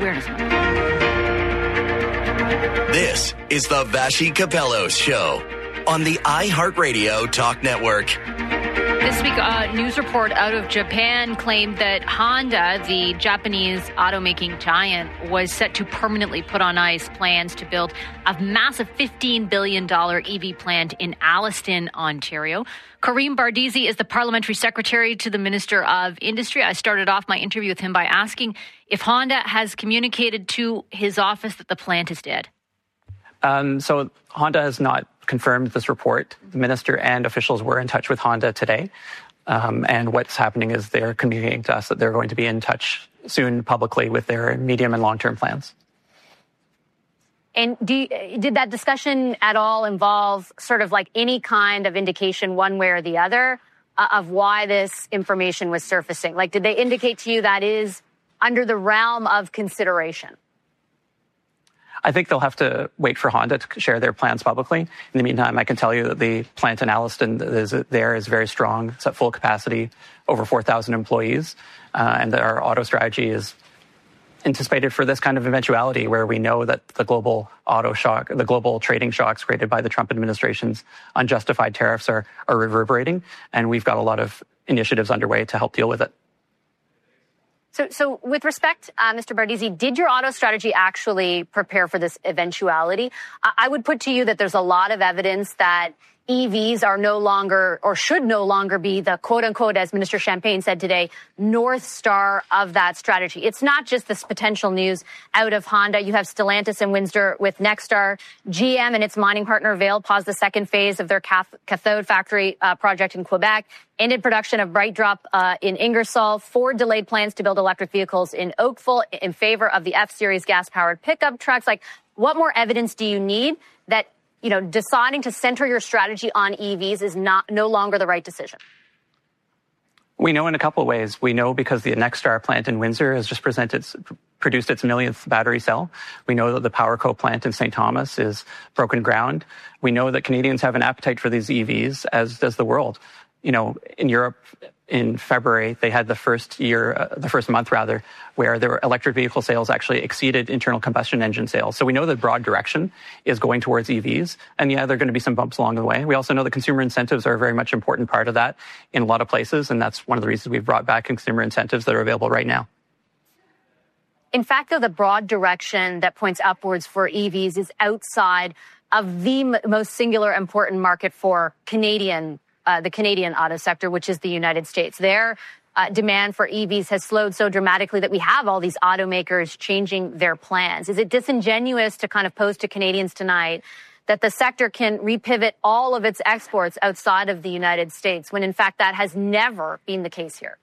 Awareness Month. This is the Vassy Capello Show on the iHeartRadio Talk Network. This week, a news report out of Japan claimed that Honda, the Japanese automaking giant, was set to permanently put on ice plans to build a massive $15 billion EV plant in Alliston, Ontario. Karim Bardisi is the parliamentary secretary to the Minister of Industry. I started off my interview with him by asking if Honda has communicated to his office that the plant is dead. So Honda has not confirmed this report. The minister and officials were in touch with Honda today. And what's happening is they're communicating to us that they're going to be in touch soon publicly with their medium and long-term plans. And did that discussion at all involve sort of like any kind of indication one way or the other of why this information was surfacing? Like, did they indicate to you that is under the realm of consideration? I think they'll have to wait for Honda to share their plans publicly. In the meantime, I can tell you that the plant in Alliston is very strong. It's at full capacity, over 4,000 employees. And our auto strategy is anticipated for this kind of eventuality where we know that the global auto shock, the global trading shocks created by the Trump administration's unjustified tariffs are reverberating. And we've got a lot of initiatives underway to help deal with it. So with respect, Mr. Bardisi, did your auto strategy actually prepare for this eventuality? I would put to you that there's a lot of evidence that EVs are no longer or should no longer be the quote unquote, as Minister Champagne said today, North Star of that strategy. It's not just this potential news out of Honda. You have Stellantis and Windsor with Nexstar. GM and its mining partner Vail paused the second phase of their cathode factory project in Quebec, ended production of BrightDrop in Ingersoll. Ford delayed plans to build electric vehicles in Oakville in favor of the F-Series gas-powered pickup trucks. Like, what more evidence do you need that deciding to center your strategy on EVs is no longer the right decision? We know in a couple of ways. We know because the Nexstar plant in Windsor has just produced its millionth battery cell. We know that the PowerCo plant in St. Thomas is broken ground. We know that Canadians have an appetite for these EVs, as does the world. In Europe, in February, they had the first month, where their electric vehicle sales actually exceeded internal combustion engine sales. So we know the broad direction is going towards EVs. And yeah, there are going to be some bumps along the way. We also know that consumer incentives are a very much important part of that in a lot of places. And that's one of the reasons we've brought back consumer incentives that are available right now. In fact, though, the broad direction that points upwards for EVs is outside of the most singular important market for the Canadian auto sector, which is the United States. Their demand for EVs has slowed so dramatically that we have all these automakers changing their plans. Is it disingenuous to kind of pose to Canadians tonight that the sector can repivot all of its exports outside of the United States when, in fact, that has never been the case here?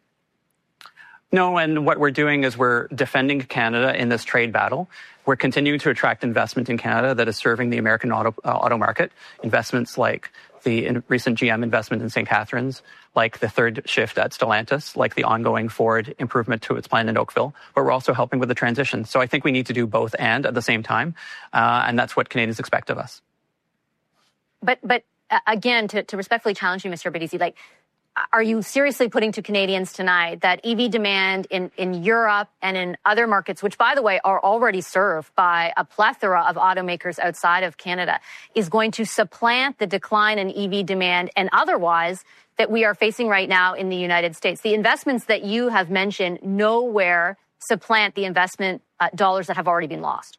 No, and what we're doing is we're defending Canada in this trade battle. We're continuing to attract investment in Canada that is serving the American auto market. Investments like the recent GM investment in St. Catharines, like the third shift at Stellantis, like the ongoing Ford improvement to its plant in Oakville, but we're also helping with the transition. So I think we need to do both and at the same time, and that's what Canadians expect of us. But again, to respectfully challenge you, Mr. Bardisi, are you seriously putting to Canadians tonight that EV demand in Europe and in other markets, which, by the way, are already served by a plethora of automakers outside of Canada, is going to supplant the decline in EV demand and otherwise that we are facing right now in the United States? The investments that you have mentioned nowhere supplant the investment dollars that have already been lost.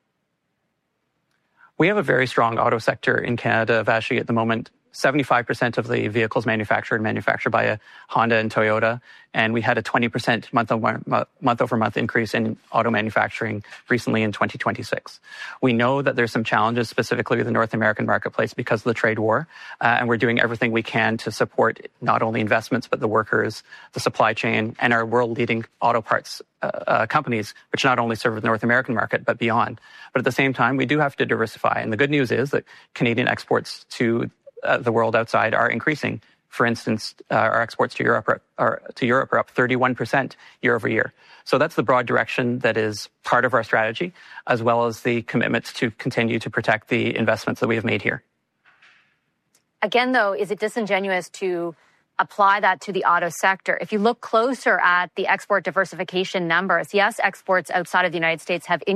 We have a very strong auto sector in Canada, Vassy, at the moment. 75% of the vehicles manufactured by a Honda and Toyota. And we had a 20% month-over-month increase in auto manufacturing recently in 2026. We know that there's some challenges specifically with the North American marketplace because of the trade war. And we're doing everything we can to support not only investments, but the workers, the supply chain, and our world-leading auto parts companies, which not only serve the North American market, but beyond. But at the same time, we do have to diversify. And the good news is that Canadian exports to the world outside are increasing. For instance, our exports to Europe are up 31% year over year. So that's the broad direction that is part of our strategy, as well as the commitment to continue to protect the investments that we have made here. Again, though, is it disingenuous to apply that to the auto sector? If you look closer at the export diversification numbers, yes, exports outside of the United States have